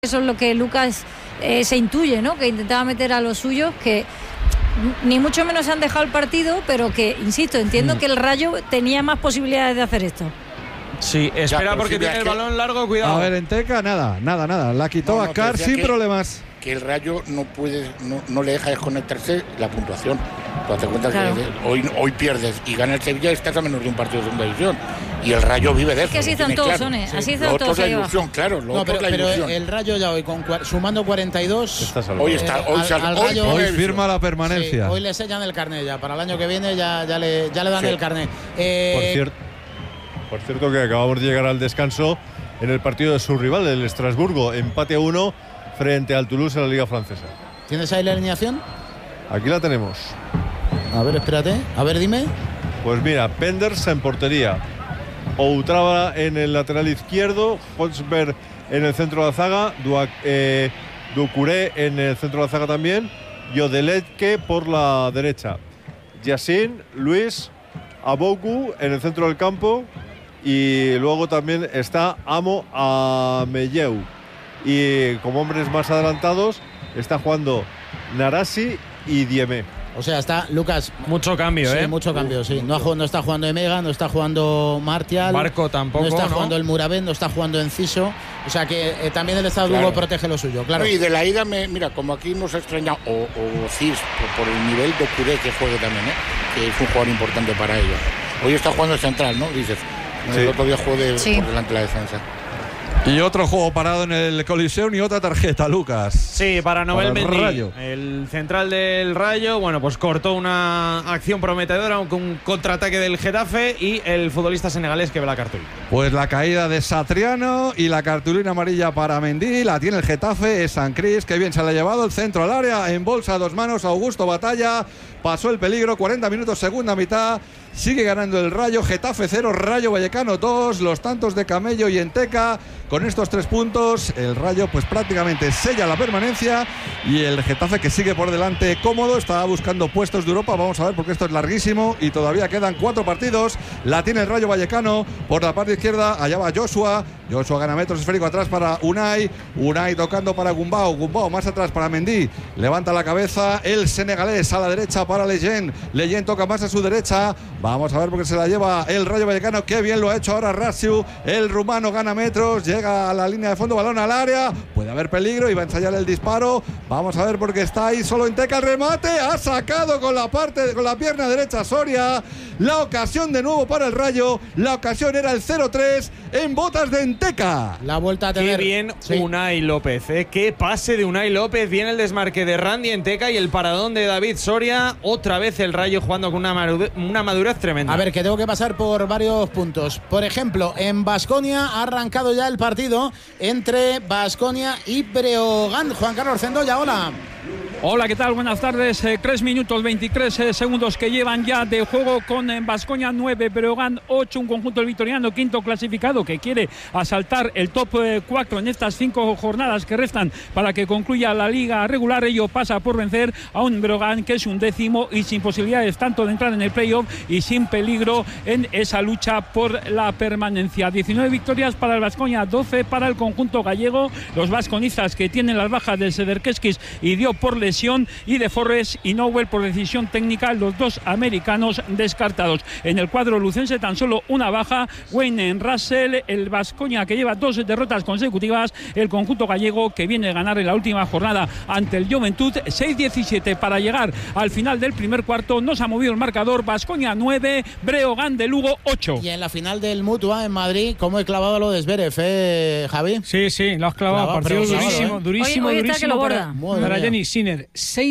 Eso es lo que Lucas se intuye, ¿no? Que intentaba meter a los suyos, que ni mucho menos se han dejado el partido, pero que, insisto, entiendo que el Rayo tenía más posibilidades de hacer esto. Sí, espera, porque tiene el balón largo, cuidado. A ver, en Teca, nada. La quitó a Carr sin problemas. Que el Rayo no le deja desconectarse la puntuación. Tú te cuenta Claro. que hoy pierdes y gana el Sevilla, estás a menos de un partido de segunda división. Y el Rayo vive de eso. Es que así están todos, claro. Sone. Así Lo están otro todos es la ahí abajo. ilusión, claro. Lo otro es la ilusión. El Rayo ya hoy, sumando 42... Hoy está, Hoy firma la permanencia. Sí, hoy le sellan el carnet ya. Para el año que viene ya le dan el carnet. Por cierto, que acabamos de llegar al descanso en el partido de su rival, el Estrasburgo, empate a 1 frente al Toulouse en la Liga Francesa. ¿Tienes ahí la alineación? Aquí la tenemos. A ver, espérate. A ver, dime. Pues mira, Penders en portería, Outrava en el lateral izquierdo, Honsberg en el centro de la zaga, Doucouré en el centro de la zaga también, Yodeletke por la derecha, Yassin, Luis, Aboku en el centro del campo, y luego también está Amo Ameyeu. Y como hombres más adelantados está jugando Narasi y Diemé. O sea, está Lucas. Mucho cambio, Sí, mucho cambio, sí. No está jugando Emega, no está jugando Martial. Barco tampoco, no está ¿no? jugando el Muraben, no está jugando Enciso. O sea que también el Estrasburgo protege lo suyo, claro. Y de la ida, mira, como aquí nos extraña, o Cis, por el nivel de Curé que juegue también, que es un jugador importante para ellos. Hoy está jugando central, ¿no? Dices, el otro día jugó por delante de la defensa. Y otro juego parado en el Coliseum y otra tarjeta, Lucas. Sí, para Noel el Mendy, Rayo. el central del Rayo. Bueno, pues cortó una acción prometedora con un contraataque del Getafe y el futbolista senegalés que ve la cartulina. Pues la caída de Satriano y la cartulina amarilla para Mendy. La tiene el Getafe, es San Cris, que bien se la ha llevado. El centro al área, en bolsa a dos manos, Augusto Batalla. Pasó el peligro, 40 minutos, segunda mitad. Sigue ganando el Rayo, Getafe 0, Rayo Vallecano 2, los tantos de Camello y Enteca. Con estos 3 puntos, el Rayo pues prácticamente sella la permanencia y el Getafe, que sigue por delante cómodo, está buscando puestos de Europa. Vamos a ver, porque esto es larguísimo y todavía quedan 4 partidos. La tiene el Rayo Vallecano por la parte izquierda, allá va Joshua gana metros, esférico atrás para Unai tocando para Gumbau más atrás para Mendy, levanta la cabeza el senegalés, a la derecha para Leyen toca más a su derecha. Vamos a ver, porque se la lleva el Rayo Vallecano. Qué bien lo ha hecho ahora Rasiu. El rumano gana metros, llega a la línea de fondo, balón al área. Puede haber peligro y va a ensayar el disparo. Vamos a ver, porque está ahí solo Enteca. El remate ha sacado con la pierna derecha Soria. La ocasión de nuevo para el Rayo. La ocasión era el 0-3 en botas de Enteca. La vuelta a tener. Qué bien Unai López, Qué pase de Unai López. Viene el desmarque de Randy Enteca y el paradón de David Soria. Otra vez el Rayo jugando con una madurez tremenda. A ver, que tengo que pasar por varios puntos. Por ejemplo, en Baskonia ha arrancado ya el partido entre Baskonia y Breogán. Juan Carlos Cendoya, hola. Hola, ¿qué tal? Buenas tardes. 3 minutos 23 segundos que llevan ya de juego con Baskonia 9, Breogán 8, un conjunto vitoriano quinto clasificado que quiere asaltar el top 4 en estas 5 jornadas que restan para que concluya la liga regular. Ello pasa por vencer a un Breogán que es un 10º y sin posibilidades tanto de entrar en el playoff y sin peligro en esa lucha por la permanencia. 19 victorias para el Baskonia, 12 para el conjunto gallego. Los vasconistas que tienen las bajas de Sederkeskis y dio por lesión, y de Forres y Nowell por decisión técnica, los 2 americanos descartados. En el cuadro lucense tan solo una baja, Wayne Russell. El Baskonia que lleva 2 derrotas consecutivas, el conjunto gallego que viene a ganar en la última jornada ante el Juventud 6-17 para llegar al final del primer cuarto. No se ha movido el marcador. Baskonia 9, Breogán de Lugo 8. Y en la final del Mutua en Madrid, ¿cómo he clavado lo de Zverev, Javi? Sí, lo has clavado. Partido durísimo Hoy está que lo borda. para Jannik Sinner.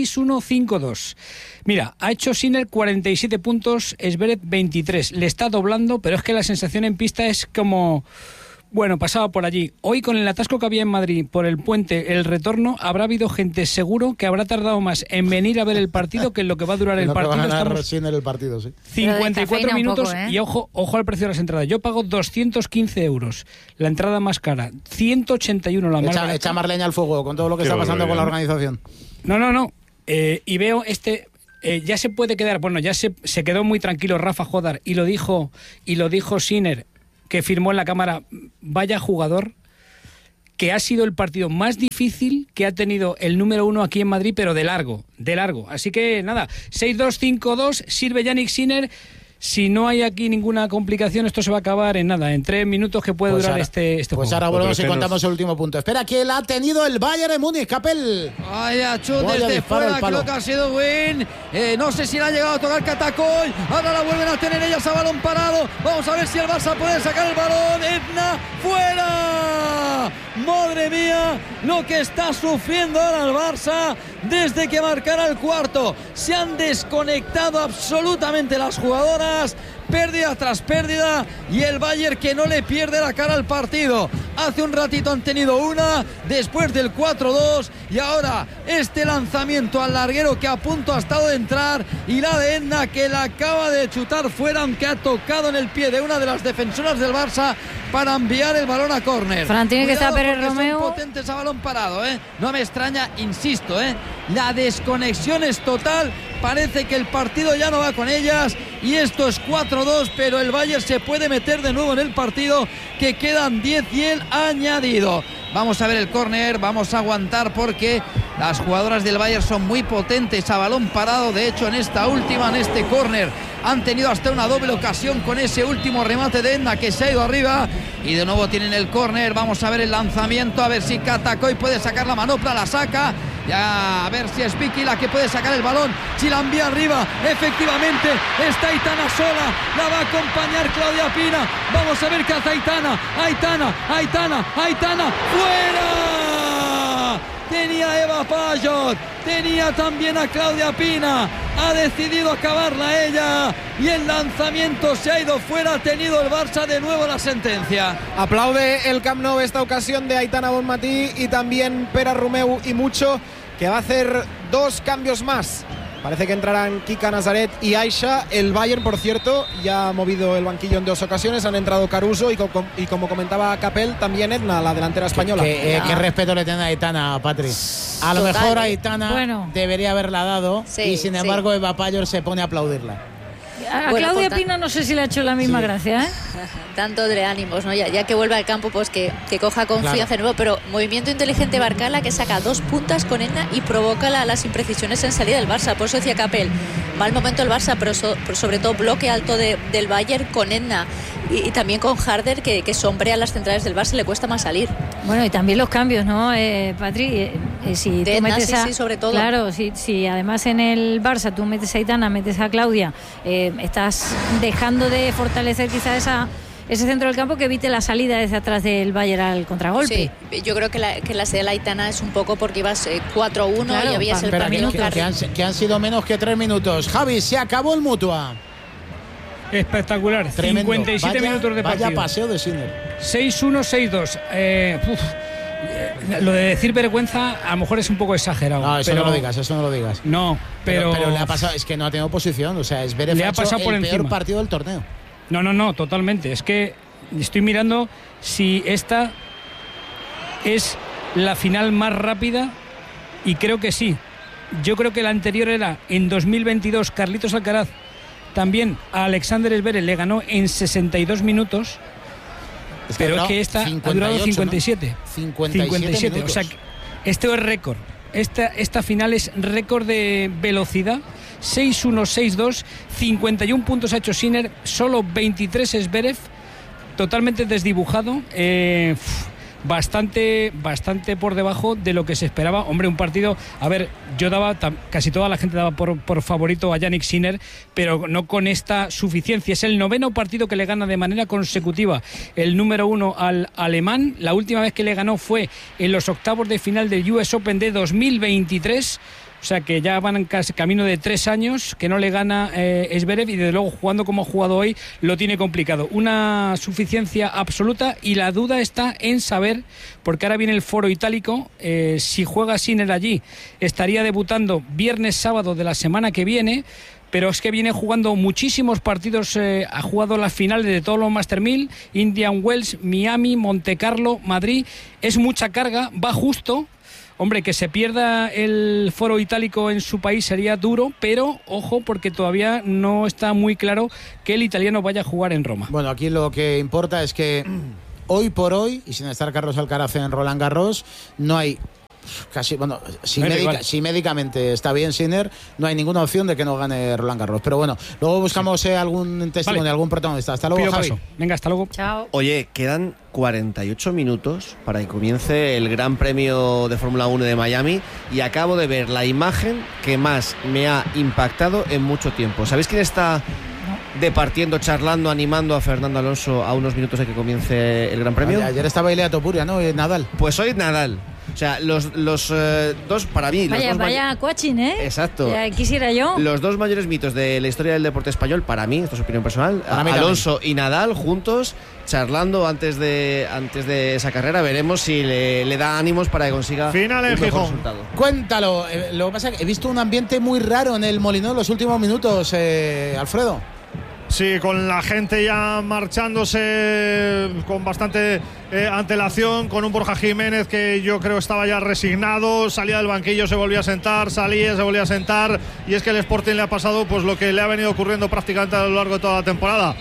6-1-5-2. Mira, ha hecho Sinner 47 puntos, Zverev 23. Le está doblando, pero es que la sensación en pista es como... Bueno, pasaba por allí. Hoy, con el atasco que había en Madrid por el puente, el retorno, habrá habido gente seguro que habrá tardado más en venir a ver el partido que en lo que va a durar el partido. Va a ganar Sinner el partido, sí. 54 minutos poco, y ojo al precio de las entradas. Yo pago 215 euros. La entrada más cara, 181 la más barata. Echa más leña al fuego con todo lo que está pasando con la organización. No. Y veo ya se puede quedar, bueno, ya se quedó muy tranquilo Rafa Jodar y lo dijo Sinner, que firmó en la cámara, vaya jugador que ha sido el partido más difícil que ha tenido el número 1 aquí en Madrid, pero de largo. Así que nada, 6-2, 5-2, sirve Jannik Sinner. Si no hay aquí ninguna complicación, esto se va a acabar en nada, en 3 minutos que puede durar este pues juego. Pues ahora volvemos y contamos el último punto. Espera, que la ha tenido el Bayern de Múnich, Capel. Vaya chut desde fuera, creo que ha sido buen. No sé si le ha llegado a tocar Catacoy. Ahora la vuelven a tener ellas a balón parado. Vamos a ver si el Barça puede sacar el balón. Edna, fuera. Madre mía, lo que está sufriendo ahora el Barça desde que marcara el cuarto. Se han desconectado absolutamente las jugadoras. Pérdida tras pérdida y el Bayern que no le pierde la cara al partido. Hace un ratito han tenido una después del 4-2 y ahora este lanzamiento al larguero que a punto ha estado de entrar y la de Edna que la acaba de chutar fuera, aunque ha tocado en el pie de una de las defensoras del Barça para enviar el balón a córner. Fran, tiene que estar Pérez Romeu. Son potentes a balón parado, no me extraña, insisto, la desconexión es total. Parece que el partido ya no va con ellas y esto es 4-2, pero el Bayern se puede meter de nuevo en el partido, que quedan 10 y el añadido. Vamos a ver el córner, vamos a aguantar porque las jugadoras del Bayern son muy potentes a balón parado. De hecho, en este córner han tenido hasta una doble ocasión con ese último remate de Edna que se ha ido arriba y de nuevo tienen el córner. Vamos a ver el lanzamiento, a ver si Catacoy puede sacar la manopla, la saca. Ya, a ver si es Vicky la que puede sacar el balón. Si la envía arriba, efectivamente está Aitana sola, la va a acompañar Claudia Pina. Vamos a ver qué hace Aitana, ¡fuera! Tenía Eva Payot, tenía también a Claudia Pina, ha decidido acabarla ella y el lanzamiento se ha ido fuera. Ha tenido el Barça de nuevo la sentencia. Aplaude el Camp Nou esta ocasión de Aitana Bonmatí y también Pere Romeu y Mucho, que va a hacer 2 cambios más. Parece que entrarán Kika Nazaret y Aisha. El Bayern, por cierto, ya ha movido el banquillo en 2 ocasiones. Han entrado Caruso y como comentaba Capel, también Edna, la delantera española. ¿Qué respeto le tiene a Aitana, Patri? A lo mejor Aitana debería haberla dado y sin embargo Eva Payor se pone a aplaudirla. A Claudia Pina no sé si le ha hecho la misma gracia, Dándole ánimos, ¿no? Ya que vuelva al campo, pues que coja confianza de nuevo, pero movimiento inteligente Barcala, que saca 2 puntas con Edna y provoca las imprecisiones en salida del Barça. Por eso decía Capel, mal momento el Barça, pero sobre todo bloque alto del Bayern con Edna y también con Harder, que sombrea las centrales del Barça, le cuesta más salir. Bueno, y también los cambios, ¿no, Patri? Si de tú Edna, metes sí, sobre todo. Claro, si además en el Barça tú metes a Aitana, metes a Claudia, estás dejando de fortalecer quizás ese centro del campo que evite la salida desde atrás del Bayern al contragolpe. Sí, yo creo que la salida de la Aitana es un poco porque ibas 4-1 y habías el partido que han sido menos que 3 minutos. Javi, se acabó el Mutua. Espectacular. Tremendo. 57 minutos de partido. Vaya paseo de Sinner. 6-1, 6-2. Lo de decir vergüenza a lo mejor es un poco exagerado. No, eso no lo digas. No, pero le ha pasado, es que no ha tenido posición. O sea, es le ha pasado por el encima. peor partido del torneo. No, totalmente. Es que estoy mirando si esta es la final más rápida y creo que sí. Yo creo que la anterior era en 2022. Carlitos Alcaraz también a Alexander Zverev le ganó en 62 minutos. Pero es que esta 58, ha durado 57. ¿no? 57. O sea, esto es récord. Esta final es récord de velocidad. 6-1, 6-2, 51 puntos ha hecho Sinner, solo 23 Zverev, totalmente desdibujado. Bastante por debajo de lo que se esperaba. Hombre, un partido, a ver, yo daba, casi toda la gente daba por favorito a Jannik Sinner, pero no con esta suficiencia. Es el 9º partido que le gana de manera consecutiva el número 1 al alemán. La última vez que le ganó fue en los octavos de final del US Open de 2023. O sea que ya van casi camino de 3 años que no le gana Zverev y desde luego jugando como ha jugado hoy lo tiene complicado. Una suficiencia absoluta y la duda está en saber, porque ahora viene el foro itálico, si juega Sinner allí estaría debutando viernes, sábado de la semana que viene. Pero es que viene jugando muchísimos partidos, ha jugado las finales de todos los Master 1000, Indian Wells, Miami, Monte Carlo, Madrid. Es mucha carga, va justo. Hombre, que se pierda el foro itálico en su país sería duro, pero ojo, porque todavía no está muy claro que el italiano vaya a jugar en Roma. Bueno, aquí lo que importa es que hoy por hoy, y sin estar Carlos Alcaraz en Roland Garros, no hay casi, bueno, si médicamente está bien Sinner, no hay ninguna opción de que no gane Roland Garros. Pero bueno, luego buscamos algún testimonio, algún protagonista. Hasta luego, Javi. Venga, hasta luego. Chao. Oye, quedan 48 minutos para que comience el Gran Premio de Fórmula 1 de Miami y acabo de ver la imagen que más me ha impactado en mucho tiempo. ¿Sabéis quién está departiendo, charlando, animando a Fernando Alonso a unos minutos de que comience el Gran Premio? Ayer estaba Ilea Topuria, ¿no? Nadal. Pues hoy Nadal. O sea, los dos, para mí... Vaya coaching, ¿eh? Exacto. Ya quisiera yo. Los dos mayores mitos de la historia del deporte español, para mí, esto es opinión personal, Alonso también. Y Nadal juntos, charlando antes de esa carrera. Veremos si le da ánimos para que consiga final en un mejor Gijón. resultado. Cuéntalo. Lo que pasa es que he visto un ambiente muy raro en el Molinón en los últimos minutos, Alfredo. Sí, con la gente ya marchándose con bastante antelación, con un Borja Jiménez que yo creo estaba ya resignado, salía del banquillo, se volvía a sentar, salía, se volvía a sentar, y es que el Sporting le ha pasado pues lo que le ha venido ocurriendo prácticamente a lo largo de toda la temporada.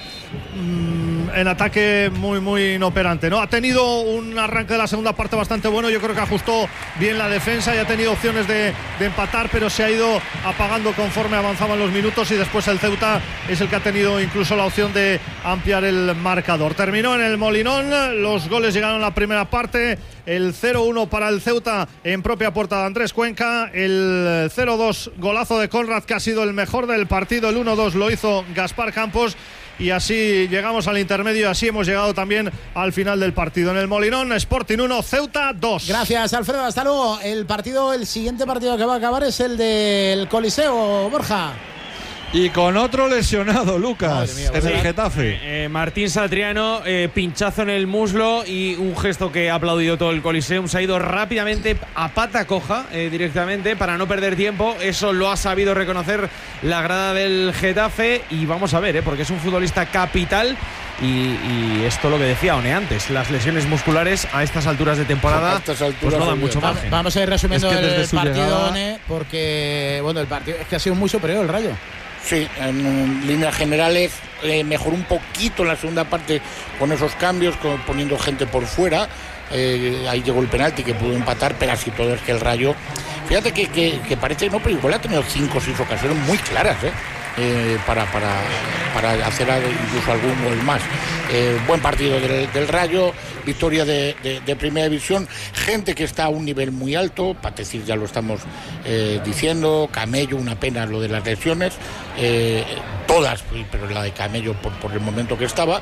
En ataque muy inoperante, ¿no? Ha tenido un arranque de la segunda parte bastante bueno, yo creo que ajustó bien la defensa y ha tenido opciones de empatar, pero se ha ido apagando conforme avanzaban los minutos, y después el Ceuta es el que ha tenido incluso la opción de ampliar el marcador. Terminó en el Molinón, los goles llegaron en la primera parte, el 0-1 para el Ceuta en propia puerta de Andrés Cuenca, el 0-2 golazo de Conrad, que ha sido el mejor del partido, el 1-2 lo hizo Gaspar Campos. Y así llegamos al intermedio y así hemos llegado también al final del partido. En el Molinón, Sporting 1, Ceuta 2. Gracias, Alfredo. Hasta luego. El siguiente partido que va a acabar es el del Coliseo, Borja. Y con otro lesionado, Lucas, mía, en el Getafe. Martín Satriano, pinchazo en el muslo y un gesto que ha aplaudido todo el Coliseum. Se ha ido rápidamente a pata coja directamente para no perder tiempo. Eso lo ha sabido reconocer la grada del Getafe. Y vamos a ver, porque es un futbolista capital. Y esto lo que decía One antes, las lesiones musculares a estas alturas de temporada pues no dan mucho margen. Vamos a ir resumiendo el partido, llegada... One, porque bueno, el partido es que ha sido muy superior el Rayo. Sí, en líneas generales mejoró un poquito en la segunda parte con esos cambios, poniendo gente por fuera. Ahí llegó el penalti que pudo empatar, pero así todo es que el Rayo, fíjate que parece, no, pero igual ha tenido 5 o 6 ocasiones muy claras, para hacer incluso algún gol más. Buen partido del Rayo, victoria de primera división, gente que está a un nivel muy alto, Patecir ya lo estamos diciendo, Camello, una pena lo de las lesiones, todas, pero la de Camello por el momento que estaba,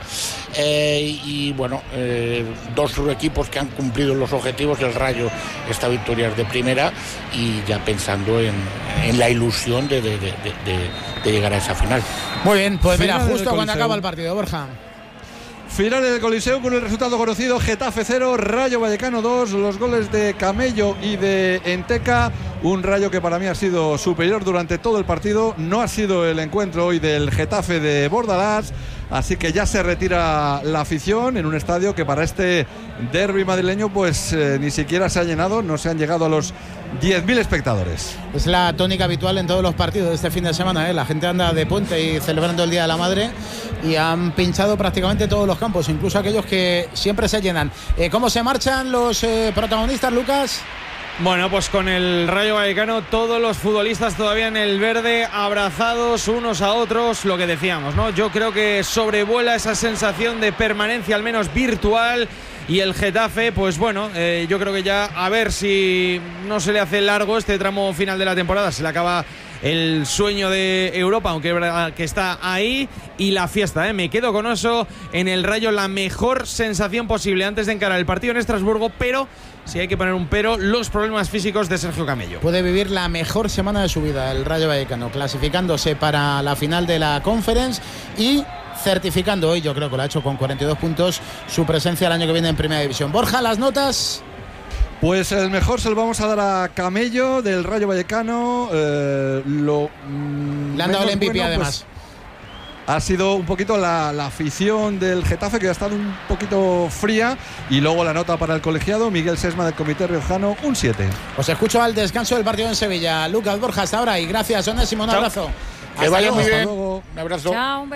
y bueno, dos equipos que han cumplido los objetivos, el Rayo esta victoria es de primera y ya pensando en la ilusión de llegar a esa final. Muy bien, pues mira, justo cuando acaba el partido, Borja. Final del Coliseo con el resultado conocido: Getafe 0, Rayo Vallecano 2, los goles de Camello y de Enteca. Un Rayo que para mí ha sido superior durante todo el partido. No ha sido el encuentro hoy del Getafe de Bordalás, así que ya se retira la afición en un estadio que para este derbi madrileño pues ni siquiera se ha llenado, no se han llegado a los 10.000 espectadores. Es la tónica habitual en todos los partidos de este fin de semana, La gente anda de puente y celebrando el Día de la Madre, y han pinchado prácticamente todos los campos, incluso aquellos que siempre se llenan. ¿Cómo se marchan los protagonistas, Lucas? Bueno, pues con el Rayo Vallecano, todos los futbolistas todavía en el verde, abrazados unos a otros, lo que decíamos, ¿no? Yo creo que sobrevuela esa sensación de permanencia, al menos virtual, y el Getafe, pues bueno, yo creo que ya a ver si no se le hace largo este tramo final de la temporada, se le acaba el sueño de Europa, aunque es verdad que está ahí, y la fiesta, me quedo con eso. En el Rayo la mejor sensación posible antes de encarar el partido en Estrasburgo, pero si hay que poner un pero, los problemas físicos de Sergio Camello. Puede vivir la mejor semana de su vida el Rayo Vallecano, clasificándose para la final de la Conference y certificando hoy, yo creo que lo ha hecho con 42 puntos, su presencia el año que viene en Primera División. Borja, las notas. Pues el mejor se lo vamos a dar a Camello del Rayo Vallecano. Le han dado el MVP, bueno, además. Ha sido un poquito la afición del Getafe, que ha estado un poquito fría. Y luego la nota para el colegiado, Miguel Sesma del Comité Riojano, un 7. Os escucho al descanso del partido en Sevilla. Lucas, Borja, hasta ahora, y gracias, Onésimo, un abrazo. Que vaya muy bien. Un abrazo. Chao, un beso.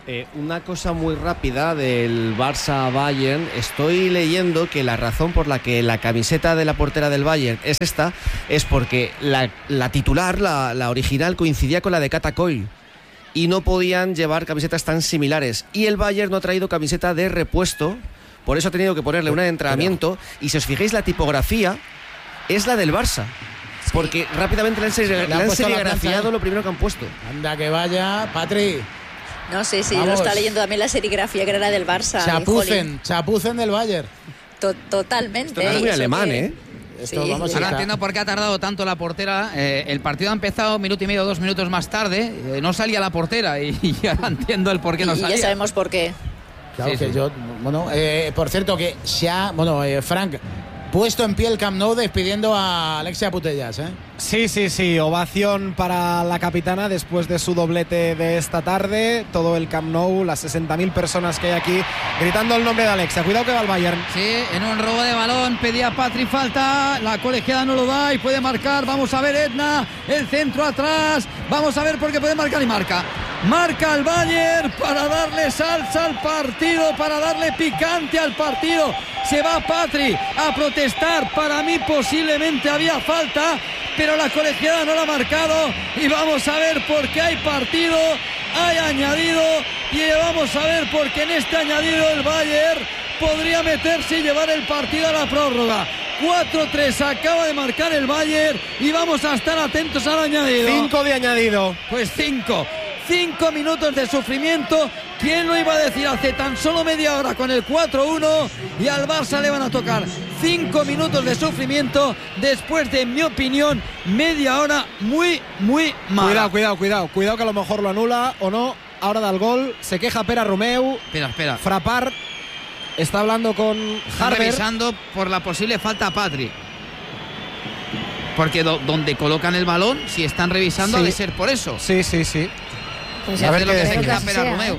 Una cosa muy rápida del Barça-Bayern. Estoy leyendo que la razón por la que la camiseta de la portera del Bayern es esta es porque la titular, la original, coincidía con la de Kata Coil y no podían llevar camisetas tan similares. Y el Bayern no ha traído camiseta de repuesto, por eso ha tenido que ponerle una de entrenamiento. Y si os fijáis, la tipografía es la del Barça. Porque rápidamente le han serigrafiado lo primero que han puesto. Anda que vaya, Patri. No sé, sí, lo está leyendo también la serigrafía que era la del Barça. Chapucen del Bayern. Totalmente. Esto es muy alemán, ¿eh? Sí. Ahora entiendo por qué ha tardado tanto la portera. El partido ha empezado 1 minuto y medio, 2 minutos más tarde. No salía la portera y ahora entiendo el por qué no salía. Y ya sabemos por qué. Claro, que yo, por cierto, que se ha, Frank, puesto en pie el Camp Nou despidiendo a Alexia Putellas, ¿eh? Sí, ovación para la capitana después de su doblete de esta tarde. Todo el Camp Nou, las 60.000 personas que hay aquí gritando el nombre de Alexia. Cuidado que va el Bayern. Sí, en un robo de balón pedía Patri falta, la colegiada no lo da y puede marcar. Vamos a ver Edna, el centro atrás, vamos a ver por qué puede marcar y marca. Marca el Bayern para darle salsa al partido, para darle picante al partido. Se va Patri a protestar. Para mí posiblemente había falta, pero la colegiada no lo ha marcado. Y vamos a ver por qué hay partido, hay añadido. Y vamos a ver por qué en este añadido el Bayern podría meterse y llevar el partido a la prórroga. 4-3 acaba de marcar el Bayern y vamos a estar atentos al añadido. 5 de añadido. Pues 5 minutos de sufrimiento. ¿Quién lo iba a decir hace tan solo media hora con el 4-1? Y al Barça le van a tocar 5 minutos de sufrimiento después de, en mi opinión, media hora muy mala. Cuidado que a lo mejor lo anula o no. Ahora da el gol, se queja Pere Romeu. Espera. Frappart está hablando con Harber. Revisando por la posible falta a Patri. Porque donde colocan el balón, si están revisando, ha de ser por eso. Sí. Pues a ver lo que se queda Pere Romeu.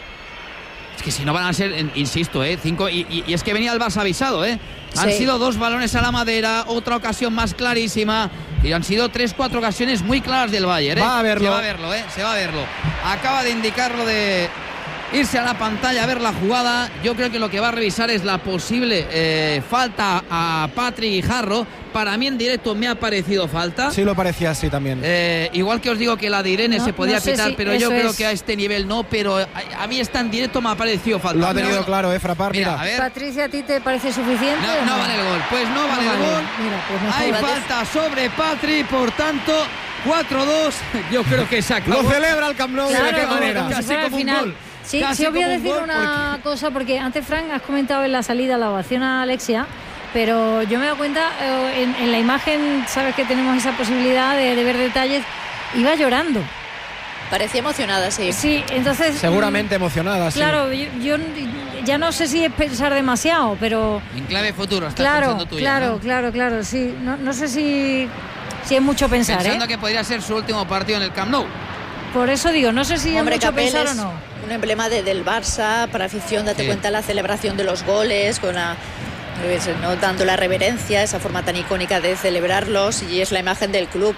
Es que si no van a ser, insisto, 5. Y es que venía el Barça avisado, Han sido 2 balones a la madera, otra ocasión más clarísima. Y han sido 3-4 ocasiones muy claras del Bayern. Va a verlo. Se va a verlo. Acaba de indicarlo de irse a la pantalla a ver la jugada. Yo creo que lo que va a revisar es la posible falta a Patri y Jarro. Para mí en directo me ha parecido falta. Sí, lo parecía así también. Igual que os digo que la de Irene se podía pitar, pero yo creo que a este nivel no. Pero a mí está en directo me ha parecido falta. Lo ha tenido claro, Frappart. Mira. Patricia, ¿a ti te parece suficiente? No vale el gol. Pues no vale el gol. Hay falta sobre Patri, por tanto, 4-2. Yo creo que se acabó. Lo celebra el Camp Nou. Claro, ¿de qué manera? Casi como un gol. Sí, os voy a decir una cosa, porque antes, Frank, has comentado en la salida la ovación a Alexia, pero yo me he dado cuenta, en la imagen, sabes que tenemos esa posibilidad de ver detalles, iba llorando. Parecía emocionada, sí. Sí, entonces... Seguramente emocionada, sí. Claro, yo ya no sé si es pensar demasiado, pero... En clave futuro, estás pensando tú ya, ¿no? Claro, sí. No sé si es mucho pensar, Pensando que podría ser su último partido en el Camp Nou. Por eso digo, no sé si es mucho pensar o no. Un emblema del Barça, para afición, date cuenta la celebración de los goles, con ¿no? dando la reverencia, esa forma tan icónica de celebrarlos, y es la imagen del club.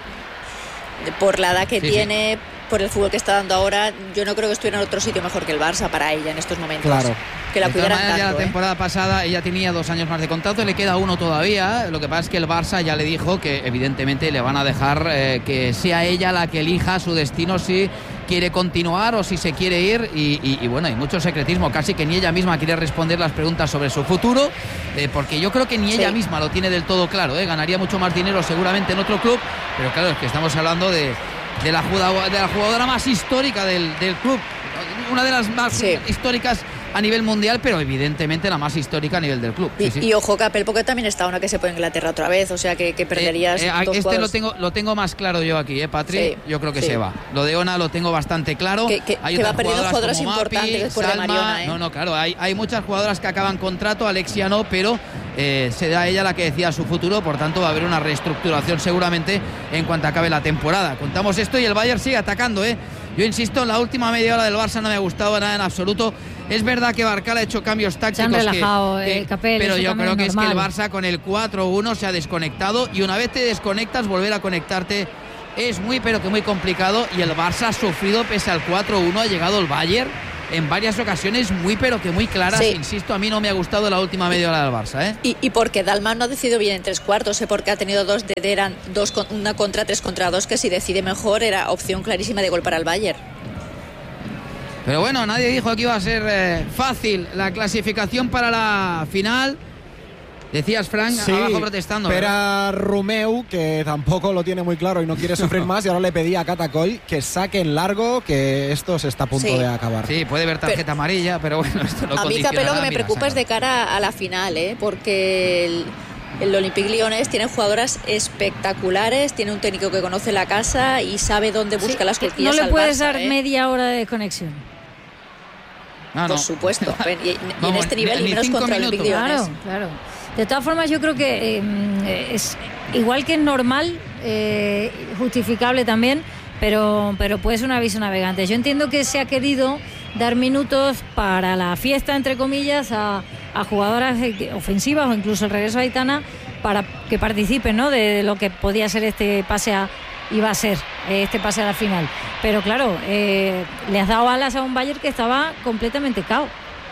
Por la edad que tiene, por el fútbol que está dando ahora, yo no creo que estuviera en otro sitio mejor que el Barça para ella en estos momentos. Claro. Que la cuidaran tanto. Ya la temporada pasada ella tenía 2 años más de contrato, le queda 1 todavía. Lo que pasa es que el Barça ya le dijo que evidentemente le van a dejar que sea ella la que elija su destino, si quiere continuar o si se quiere ir. Y bueno, hay mucho secretismo, casi que ni ella misma quiere responder las preguntas sobre su futuro, porque yo creo que ni ella misma lo tiene del todo claro. Ganaría mucho más dinero seguramente en otro club, pero claro, es que estamos hablando de la jugadora más histórica del club, una de las más históricas a nivel mundial, pero evidentemente la más histórica a nivel del club. Y ojo, Capel, porque también está una que se fue a Inglaterra otra vez, o sea que perderías lo tengo más claro yo aquí, Patri. Yo creo que se va. Lo de Ona lo tengo bastante claro. Hay va perdiendo jugadoras importantes después de Mariona. No, claro, hay muchas jugadoras que acaban contrato, Alexia no, pero será ella la que decida su futuro, por tanto va a haber una reestructuración seguramente en cuanto acabe la temporada. Contamos esto y el Bayern sigue atacando, Yo insisto, la última media hora del Barça no me ha gustado nada en absoluto. Es verdad que Barcal ha hecho cambios tácticos. Se han relajado, Capel, pero yo creo que es que el Barça con el 4-1 se ha desconectado, y una vez te desconectas, volver a conectarte es muy, pero que muy complicado. Y el Barça ha sufrido pese al 4-1. Ha llegado el Bayern en varias ocasiones muy pero que muy claras. Sí. Insisto, a mí no me ha gustado la última media hora del Barça, ¿eh? Y porque Dalman no ha decidido bien en 3/4, porque ha tenido eran una contra 3 contra 2, que si decide mejor era opción clarísima de gol para el Bayern. Pero bueno, nadie dijo que iba a ser fácil la clasificación para la final. Decías, Frank, sí, abajo protestando. Pero Romeu, que tampoco lo tiene muy claro y no quiere sufrir más, y ahora le pedía a Catacoll que saque en largo, que esto se está a punto de acabar. Sí, puede ver tarjeta amarilla, pero bueno, esto lo a mí, Capel, lo que me preocupa es de cara a la final, porque el Olympique Lyonnais tiene jugadoras espectaculares, tiene un técnico que conoce la casa y sabe dónde busca las cosquillas. No le puedes dar media hora de conexión. Por supuesto, y en este nivel y menos contra el Olympique Lyonnais. Claro. De todas formas, yo creo que es igual que es normal, justificable también, pero puede ser un aviso navegante. Yo entiendo que se ha querido dar minutos para la fiesta, entre comillas, a jugadoras ofensivas o incluso el regreso de Aitana para que participen, ¿no?, de lo que podía ser este pase iba a ser este pase a la final. Pero claro, le has dado alas a un Bayern que estaba completamente cao.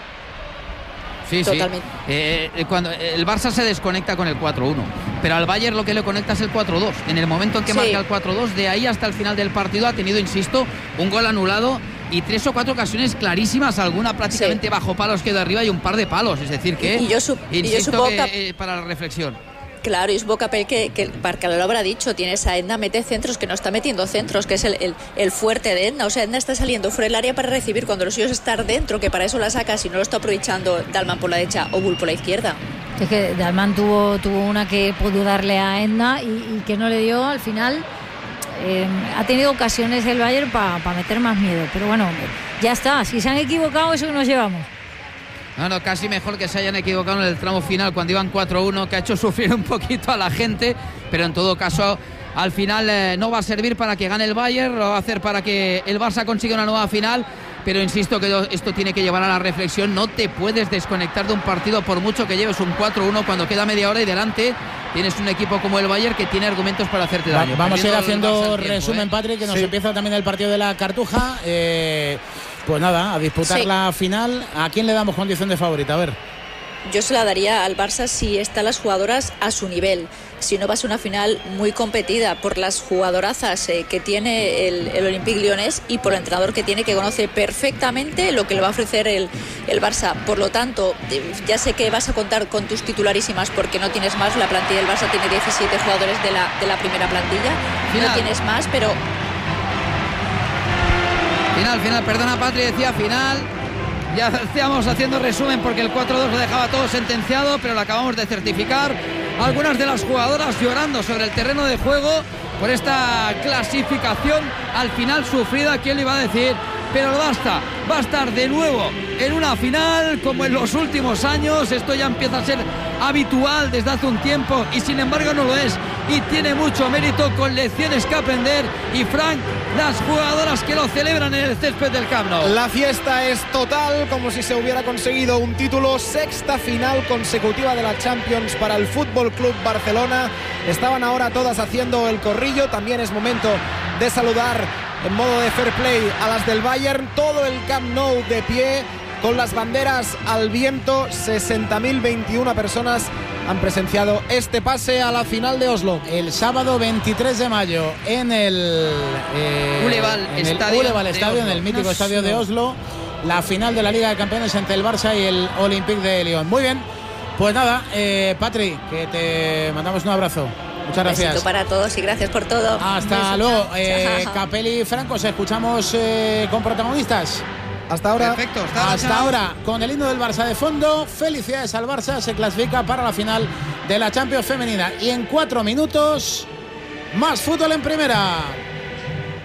Sí, totalmente. Cuando el Barça se desconecta con el 4-1, pero al Bayern lo que le conecta es el 4-2. En el momento en que marca el 4-2, de ahí hasta el final del partido ha tenido, insisto, un gol anulado y 3 o 4 ocasiones clarísimas, alguna prácticamente bajo palos que de arriba y un par de palos. Es decir que, insisto, que para la reflexión. Claro, y es Capel que Barca lo habrá dicho, tienes a Edna, mete centros, que no está metiendo centros, que es el fuerte de Edna. O sea, Edna está saliendo fuera del área para recibir cuando los suyos estar dentro, que para eso la sacas y no lo está aprovechando Dalman por la derecha o Bull por la izquierda. Es que Dalman tuvo una que pudo darle a Edna y que no le dio al final. Ha tenido ocasiones el Bayern para meter más miedo, pero bueno, ya está, si se han equivocado, eso nos llevamos. No, casi mejor que se hayan equivocado en el tramo final cuando iban 4-1, que ha hecho sufrir un poquito a la gente, pero en todo caso al final no va a servir para que gane el Bayern, lo va a hacer para que el Barça consiga una nueva final, pero insisto que esto tiene que llevar a la reflexión. No te puedes desconectar de un partido por mucho que lleves un 4-1 cuando queda media hora y delante tienes un equipo como el Bayern que tiene argumentos para hacerte daño. Vamos a ir haciendo resumen, Patrick, que nos empieza también el partido de la Cartuja. Pues nada, a disputar la final. ¿A quién le damos condición de favorita? A ver. Yo se la daría al Barça si están las jugadoras a su nivel. Si no, va a ser una final muy competida por las jugadorazas que tiene el Olympique Lyonnais y por el entrenador que tiene, que conoce perfectamente lo que le va a ofrecer el Barça. Por lo tanto, ya sé que vas a contar con tus titularísimas porque no tienes más. La plantilla del Barça tiene 17 jugadores de la primera plantilla. Final. No tienes más, pero... Final, perdona, Patri, decía final. Ya estábamos haciendo resumen porque el 4-2 lo dejaba todo sentenciado, pero lo acabamos de certificar. Algunas de las jugadoras llorando sobre el terreno de juego por esta clasificación al final sufrida, ¿quién le iba a decir? Pero el Barça va a estar de nuevo en una final como en los últimos años. Esto ya empieza a ser habitual desde hace un tiempo y sin embargo no lo es, y tiene mucho mérito, con lecciones que aprender. Y Frank, las jugadoras que lo celebran en el césped del Camp Nou. La fiesta es total, como si se hubiera conseguido un título. Sexta final consecutiva de la Champions para el Fútbol Club Barcelona. Estaban ahora todas haciendo el corrillo. También es momento de saludar en modo de fair play a las del Bayern. Todo el Camp Nou de pie, con las banderas al viento. 60.021 personas han presenciado este pase a la final de Oslo. El sábado 23 de mayo en el Uleval Estadio, en el mítico estadio de Oslo, la final de la Liga de Campeones entre el Barça y el Olympique de Lyon. Muy bien, pues nada, Patri, que te mandamos un abrazo. Muchas gracias. Un besito para todos y gracias por todo. Hasta luego. Capel y Franco, ¿os escuchamos con protagonistas? Hasta ahora. Perfecto, hasta ahora, con el himno del Barça de fondo. Felicidades al Barça, se clasifica para la final de la Champions femenina. Y en 4 minutos, más fútbol en primera.